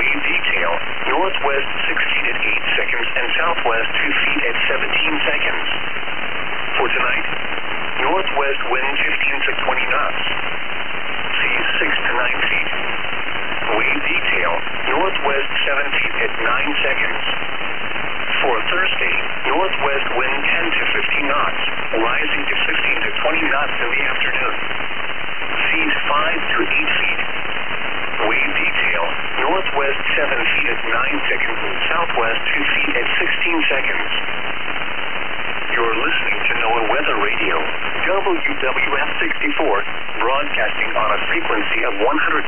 Wave detail, northwest 6 feet at 8 seconds and southwest 2 feet at 17 seconds. For tonight, northwest wind 15 to 20 knots. Seas 6 to 9 feet. Wave detail, northwest 7 feet at 9 seconds. For Thursday, northwest wind 10 to 15 knots, rising to 15 to 20 knots in the afternoon. Seas 5 to 8 feet. Wave detail, northwest 7 feet at 9 seconds and southwest 2 feet at 16 seconds. You're listening to NOAA Weather Radio, WWF 64, broadcasting on a frequency of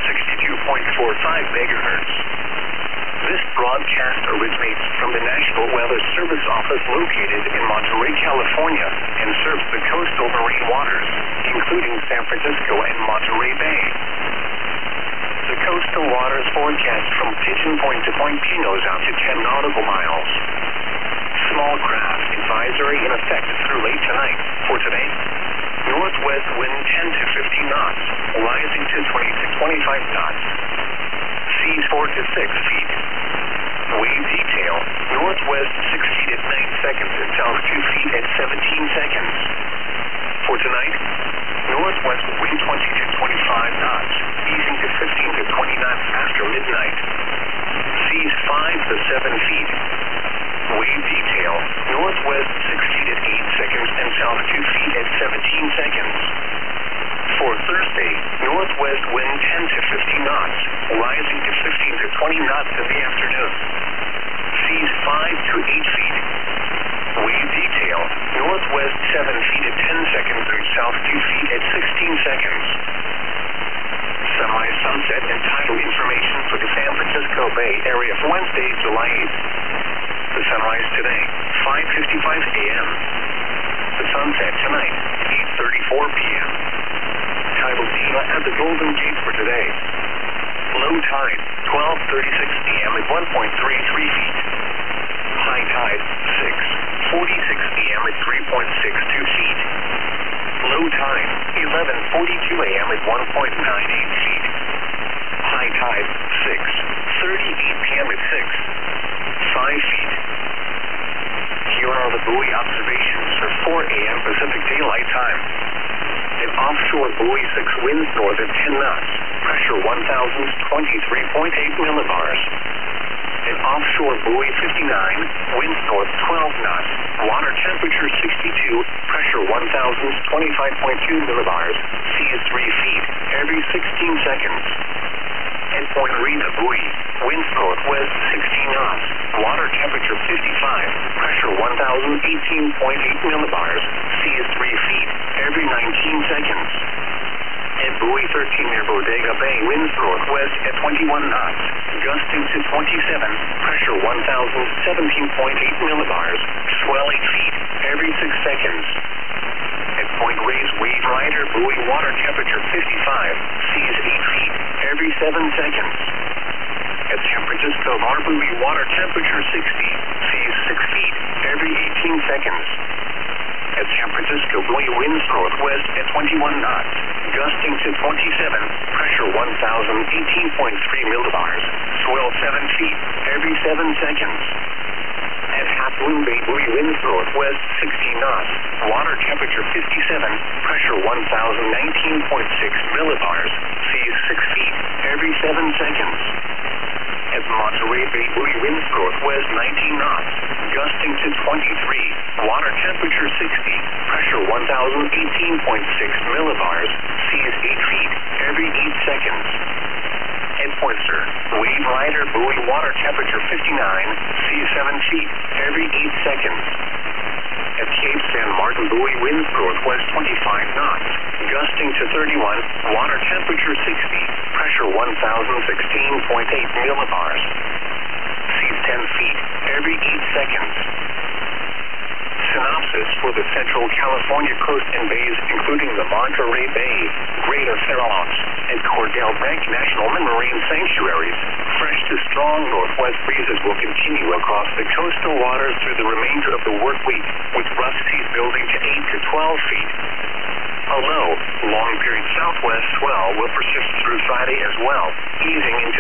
162.45 megahertz. This broadcast originates from the National Weather Service Office located in Monterey, California, and serves the coastal marine waters, including San Francisco and Monterey Bay. The coastal waters forecast from Pigeon Point to Point Pinos out to 10 nautical miles. Small craft advisory in effect through late tonight. For today, northwest wind 10 to 15 knots, rising to 20 to 25 knots. Seas 4 to 6 feet. Wave detail, northwest 6 feet at 9 seconds and south 2 feet at 17 seconds. For tonight, northwest wind 20 to 25 knots, easing to 15 to 20 knots after midnight. Seas 5 to 7 feet. Wave detail, northwest 6 feet at 8 seconds and south 2 feet at 17 seconds. For Thursday, northwest wind 10 to 15 knots, rising to 15 to 20 knots in the afternoon. Seas 5 to 8 feet. Wave detail, northwest 7 feet at 10 seconds and south 2 feet at 16 seconds. Semi-sunset and tidal information for the San Francisco Bay Area for Wednesday, July 8th. The sunrise today, 5:55 a.m. The sunset tonight, 8:34 p.m. Tidal Dina at the Golden Gate for today. Low tide, 12:36 p.m. at 1.33 feet. High tide, 6:46 p.m. at 3.62 feet. Low tide, 11:42 a.m. at 1.98 feet. High tide, 6:38 p.m. at 5 feet. Here are the buoy observations for 4 a.m. Pacific Daylight Time. An offshore buoy 6 winds north at 10 knots, pressure 1,023.8 millibars. An offshore buoy 59, winds north 12 knots, water temperature 62, pressure 1,025.2 millibars, sea is 3 feet, every 16 seconds. At Point Rena buoy, winds northwest 16 knots, water temperature 55, pressure 1,018.8 millibars, sea is 3 feet, every 19 seconds. At buoy 13 near Bodega Bay, winds northwest at 21 knots, gusting to 27, pressure 1,017.8 millibars, swell 8 feet, every 6 seconds. At Point Reyes Wave Rider buoy, water temperature 55, sea is 8 feet, every 7 seconds. At San Francisco Bar buoy, water temperature 60, sea is 6 feet, every 18 seconds. At San Francisco buoy, winds northwest at 21 knots, gusting to 27, pressure 1,018.3 millibars, swell 7 feet, every 7 seconds. At Half Moon Bay buoy, winds northwest 16 knots, water temperature 57, pressure 1,019.6 millibars, sea is 6 feet, every 7 seconds. At Monterey Bay buoy, winds northwest 19 knots, gusting to 23, water temperature 60, pressure 1,018.6 millibars, sea is 8 feet, every 8 seconds. At Point Sur, Wave Rider buoy, water temperature 59, sea is 7 feet, every 8 seconds. At Cape San Martin buoy, winds northwest 25 knots, gusting to 31, water temperature 60, pressure 1,016.8 millibars. Seas 10 feet, every 8 seconds. Synopsis for the Central California coast and bays, including the Monterey Bay, Greater Farallones, and Cordell Bank National Marine Sanctuaries. Fresh to strong northwest breezes will continue across the coastal waters through the remainder of the work week, with rough seas building to 8 to 12 feet. A low, long-period southwest swell will persist through Friday as well, easing into